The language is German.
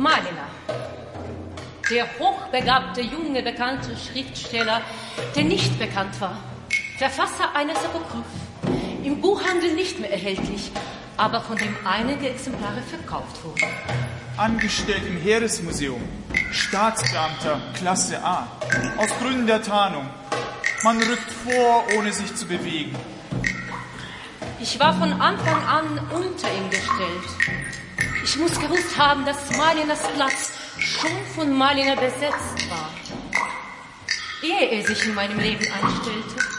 Malina. Der hochbegabte, junge, bekannte Schriftsteller, der nicht bekannt war. Verfasser eines Apokryph. Im Buchhandel nicht mehr erhältlich, aber von dem einige Exemplare verkauft wurden. Angestellt im Heeresmuseum. Staatsbeamter, Klasse A. Aus Gründen der Tarnung. Man rückt vor, ohne sich zu bewegen. Ich war von Anfang an unter ihm gestellt. Ich muss gewusst haben, dass Malinas Platz schon von Malina besetzt war, ehe er sich in meinem Leben einstellte.